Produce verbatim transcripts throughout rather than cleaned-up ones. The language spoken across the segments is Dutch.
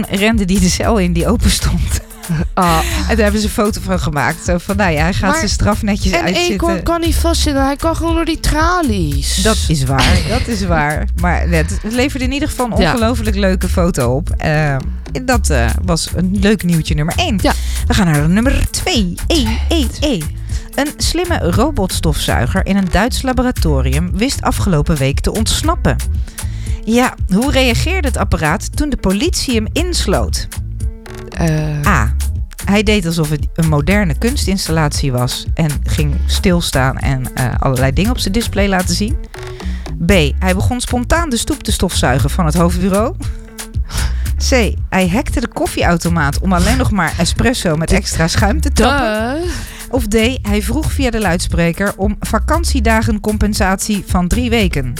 toen rende die de cel in die open stond. Oh. En daar hebben ze een foto van gemaakt. Zo van, nou ja, hij gaat Maar zijn straf netjes een uitzitten. eekhoorn kan niet vastzitten. Hij kan gewoon door die tralies. Dat is waar, dat is waar. Maar het, het leverde in ieder geval een Ja. ongelooflijk leuke foto op. Uh, dat uh, was een leuk nieuwtje nummer één. Ja. We gaan naar nummer twee. E, E, E. Een slimme robotstofzuiger in een Duits laboratorium wist afgelopen week te ontsnappen. Ja, hoe reageerde het apparaat toen de politie hem insloot? Uh. A. Hij deed alsof het een moderne kunstinstallatie was en ging stilstaan en uh, allerlei dingen op zijn display laten zien. B. Hij begon spontaan de stoep te stofzuigen van het hoofdbureau. C. Hij hackte de koffieautomaat om alleen nog maar espresso met extra schuim te tappen. Duh. Of D. Hij vroeg via de luidspreker om vakantiedagencompensatie van drie weken.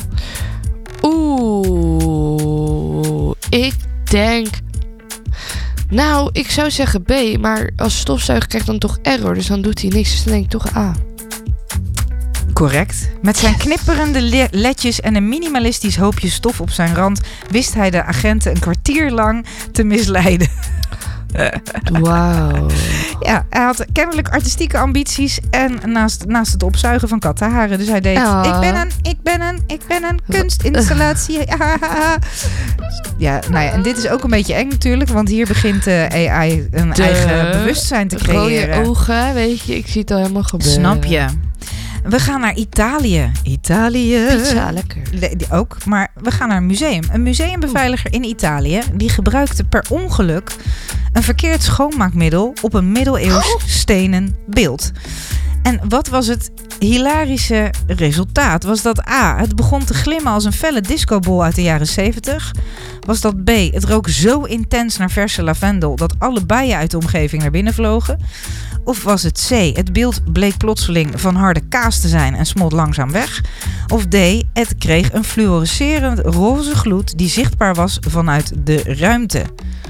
Oeh, ik denk... Nou, ik zou zeggen B, maar als stofzuiger krijgt dan toch error, dus dan doet hij niks, dus dan denk ik toch A. Correct. Met zijn knipperende le- ledjes en een minimalistisch hoopje stof op zijn rand wist hij de agenten een kwartier lang te misleiden. Wauw. Ja, hij had kennelijk artistieke ambities en naast, naast het opzuigen van kattenharen. Dus hij deed, Ja. ik ben een, ik ben een, ik ben een kunstinstallatie. Ja, nou ja, en dit is ook een beetje eng natuurlijk, want hier begint de A I een De eigen bewustzijn te creëren. Rode ogen, weet je, ik zie het al helemaal gebeuren. Snap je? We gaan naar Italië. Italië. Pizza, lekker. Le- die ook, maar we gaan naar een museum. Een museumbeveiliger in Italië die gebruikte per ongeluk een verkeerd schoonmaakmiddel op een middeleeuws stenen beeld. En wat was het hilarische resultaat? Was dat A, het begon te glimmen als een felle discobol uit de jaren zeventig? Was dat B, het rook zo intens naar verse lavendel dat alle bijen uit de omgeving naar binnen vlogen? Of was het C, het beeld bleek plotseling van harde kaas te zijn en smolt langzaam weg? Of D, het kreeg een fluorescerend roze gloed die zichtbaar was vanuit de ruimte?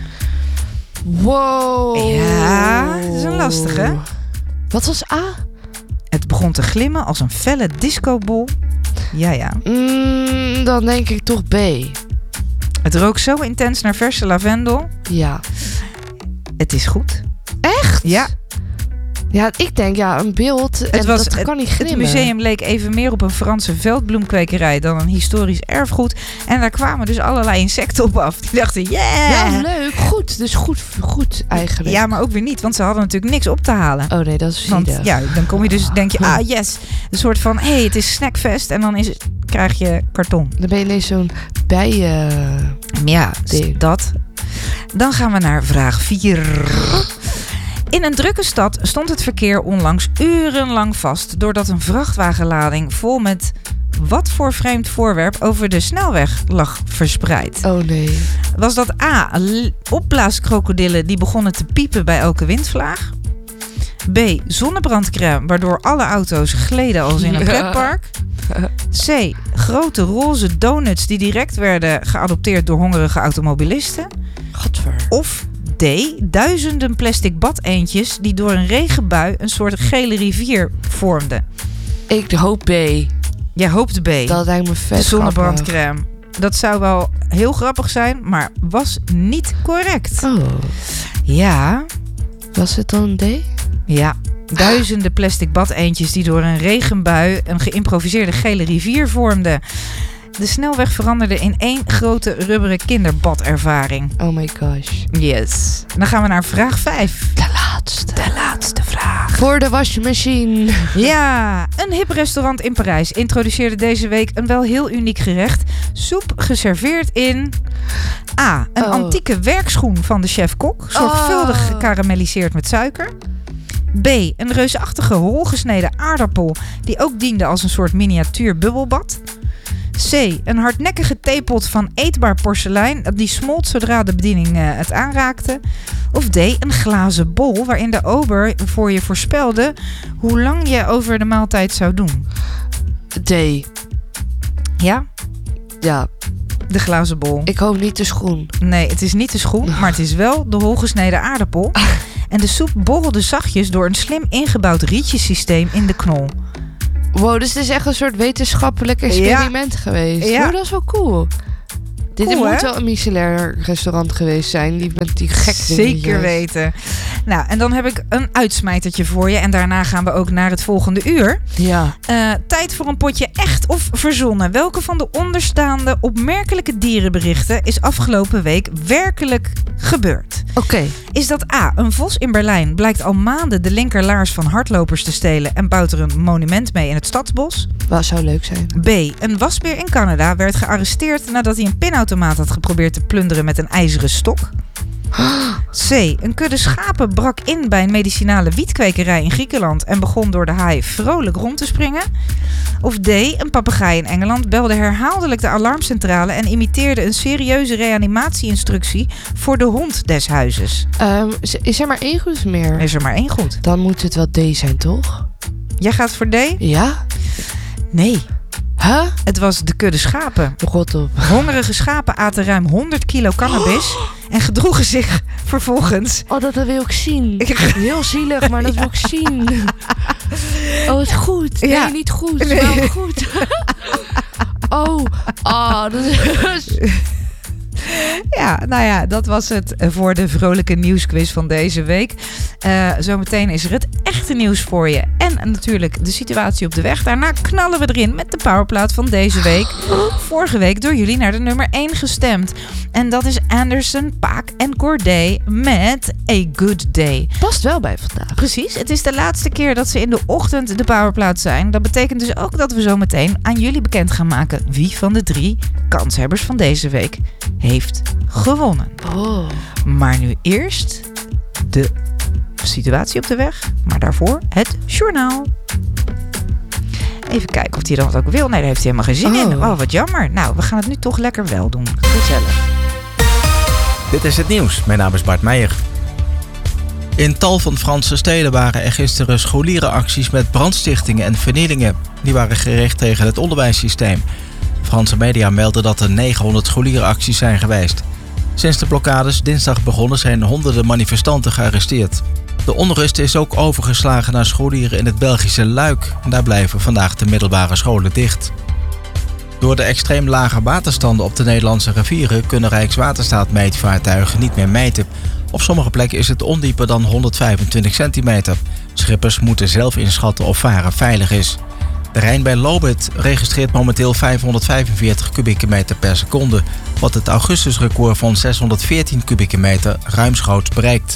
Wow. Ja, dat is een lastige. Wat was A? Het begon te glimmen als een felle discobol. Ja, ja. Mm, dan denk ik toch B. Het rook zo intens naar verse lavendel. Ja. Het is goed. Echt? Ja. Ja, ik denk ja, een beeld. Het, en was, dat het, kan niet het glimmen. museum leek even meer op een Franse veldbloemkwekerij dan een historisch erfgoed. En daar kwamen dus allerlei insecten op af. Die dachten, yeah! Ja, leuk. Goed. Dus goed, goed eigenlijk. Ja, maar ook weer niet, want ze hadden natuurlijk niks op te halen. Oh nee, dat is Want zielig. ja, dan kom je dus, denk je, ah yes. Een soort van, hé, hey, het is snackfest. En dan is het, krijg je karton. Dan ben je ineens zo'n bijen... Ja, ding. dat. Dan gaan we naar vraag vier. In een drukke stad stond het verkeer onlangs urenlang vast doordat een vrachtwagenlading vol met wat voor vreemd voorwerp over de snelweg lag verspreid. Oh nee. Was dat A, l- opblaaskrokodillen die begonnen te piepen bij elke windvlaag? B, zonnebrandcrème waardoor alle auto's gleden als in een pretpark? C, grote roze donuts die direct werden geadopteerd door hongerige automobilisten? Godver. Of D, duizenden plastic badeentjes die door een regenbui een soort gele rivier vormden. Ik hoop B. Jij hoopt B. Dat lijkt me vet de grappig. zonnebrandcrème. Dat zou wel heel grappig zijn, maar was niet correct. Oh. Ja, Was het dan D? ja. Duizenden plastic badeentjes die door een regenbui een geïmproviseerde gele rivier vormden. De snelweg veranderde in één grote rubberen kinderbadervaring. Oh my gosh. Yes. Dan gaan we naar vraag vijf. De laatste. De laatste vraag. Voor de wasmachine. Ja, een hip restaurant in Parijs introduceerde deze week een wel heel uniek gerecht. Soep geserveerd in A, een Oh. antieke werkschoen van de chef-kok, zorgvuldig Oh. gekarameliseerd met suiker. B, een reusachtige holgesneden aardappel die ook diende als een soort miniatuur bubbelbad. C, een hardnekkige theepot van eetbaar porselein die smolt zodra de bediening uh, het aanraakte. Of D, een glazen bol waarin de ober voor je voorspelde hoe lang je over de maaltijd zou doen. D. Ja, Ja, de glazen bol. ik hoop niet de schoen. Nee, het is niet de schoen, maar het is wel de holgesneden aardappel. En de soep borrelde zachtjes door een slim ingebouwd rietjesysteem in de knol. Wow, dus het is echt een soort wetenschappelijk experiment geweest. Ja. Oh, dat is wel cool. D. Dit Cool, moet hè? wel een Michelin restaurant geweest zijn. Die met die gek Zeker weten. Nou, en dan heb ik een uitsmijtertje voor je. En daarna gaan we ook naar het volgende uur. Ja. Uh, tijd voor een potje echt of verzonnen. Welke van de onderstaande opmerkelijke dierenberichten is afgelopen week werkelijk gebeurd? Oké. Okay. Is dat A, een vos in Berlijn blijkt al maanden de linkerlaars van hardlopers te stelen en bouwt er een monument mee in het stadsbos? Wat zou leuk zijn. B, een wasbeer in Canada werd gearresteerd nadat hij een pinautomaat had geprobeerd te plunderen met een ijzeren stok. C, een kudde schapen brak in bij een medicinale wietkwekerij in Griekenland en begon door de haai vrolijk rond te springen. Of D, een papegaai in Engeland belde herhaaldelijk de alarmcentrale en imiteerde een serieuze reanimatie-instructie voor de hond des huizes. Um, is er maar één goed of meer? Is er maar één goed. Dan moet het wel D zijn, toch? Jij gaat voor D? Ja. Nee. Huh? Het was de kudde schapen. God op. Hongerige schapen aten ruim honderd kilo cannabis oh. en gedroegen zich vervolgens. Oh, dat wil ik zien. Heel zielig, maar dat ja. wil ik zien. Oh, het goed. Nee, ja. niet goed. Nee. Wel goed. Oh, oh, dat is... Ja, nou ja, dat was het voor de vrolijke nieuwsquiz van deze week. Uh, zometeen is er het echte nieuws voor je. En natuurlijk de situatie op de weg. Daarna knallen we erin met de powerplaat van deze week. Vorige week door jullie naar de nummer één gestemd. En dat is Anderson, Paak en Corday met A Good Day. Past wel bij vandaag. Precies, het is de laatste keer dat ze in de ochtend de powerplaat zijn. Dat betekent dus ook dat we zometeen aan jullie bekend gaan maken wie van de drie kanshebbers van deze week heeft gewonnen. Oh. Maar nu eerst de situatie op de weg. Maar daarvoor het journaal. Even kijken of hij dat ook wil. Nee, daar heeft hij helemaal geen zin oh. in. Oh, wat jammer. Nou, we gaan het nu toch lekker wel doen. Gezellig. Dit is het nieuws. Mijn naam is Bart Meijer. In tal van Franse steden waren er gisteren scholierenacties met brandstichtingen en vernielingen. Die waren gericht tegen het onderwijssysteem. Franse media melden dat er negenhonderd scholierenacties zijn geweest. Sinds de blokkades dinsdag begonnen zijn honderden manifestanten gearresteerd. De onrust is ook overgeslagen naar scholieren in het Belgische Luik. Daar blijven vandaag de middelbare scholen dicht. Door de extreem lage waterstanden op de Nederlandse rivieren kunnen Rijkswaterstaat-meetvaartuigen niet meer meten. Op sommige plekken is het ondieper dan honderdvijfentwintig centimeter. Schippers moeten zelf inschatten of varen veilig is. De Rijn bij Lobith registreert momenteel vijfhonderdvijfenveertig kubieke meter per seconde, wat het augustusrecord van zeshonderdveertien kubieke meter ruimschoots bereikt.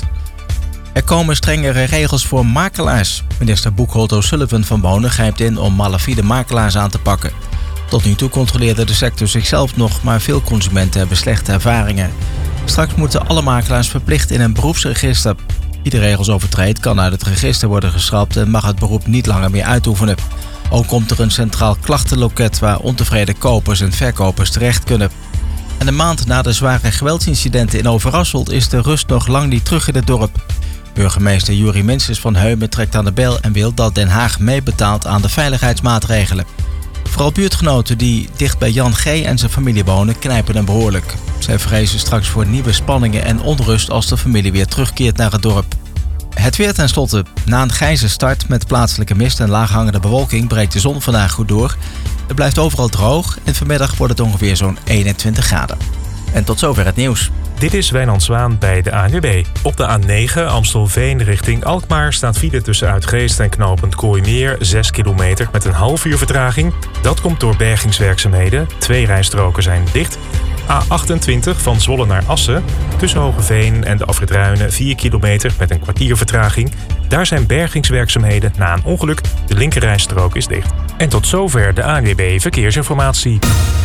Er komen strengere regels voor makelaars. Minister Boekholt O'Sullivan van Wonen grijpt in om malafide makelaars aan te pakken. Tot nu toe controleerde de sector zichzelf nog, maar veel consumenten hebben slechte ervaringen. Straks moeten alle makelaars verplicht in een beroepsregister. Wie de regels overtreedt kan uit het register worden geschrapt en mag het beroep niet langer meer uitoefenen. Ook komt er een centraal klachtenloket waar ontevreden kopers en verkopers terecht kunnen. En een maand na de zware geweldsincidenten in Overasselt is de rust nog lang niet terug in het dorp. Burgemeester Jurie Minstens van Heumen trekt aan de bel en wil dat Den Haag meebetaalt aan de veiligheidsmaatregelen. Vooral buurtgenoten die dicht bij Jan G. en zijn familie wonen knijpen hem behoorlijk. Zij vrezen straks voor nieuwe spanningen en onrust als de familie weer terugkeert naar het dorp. Het weer tenslotte. Na een grijze start met plaatselijke mist en laaghangende bewolking breekt de zon vandaag goed door. Het blijft overal droog en vanmiddag wordt het ongeveer zo'n eenentwintig graden. En tot zover het nieuws. Dit is Wijnand Zwaan bij de A N W B. Op de A negen Amstelveen richting Alkmaar staat file tussen Uitgeest en knooppunt Kooimeer zes kilometer met een half uur vertraging. Dat komt door bergingswerkzaamheden. Twee rijstroken zijn dicht. A achtentwintig van Zwolle naar Assen. Tussen Hogeveen en de afrit Ruinen vier kilometer met een kwartier vertraging. Daar zijn bergingswerkzaamheden na een ongeluk. De linkerrijstrook is dicht. En tot zover de A N W B Verkeersinformatie.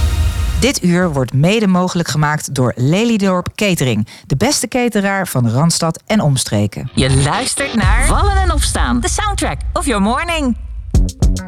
Dit uur wordt mede mogelijk gemaakt door Lelydorp Catering. De beste cateraar van Randstad en omstreken. Je luistert naar Vallen en Opstaan. De soundtrack of your morning.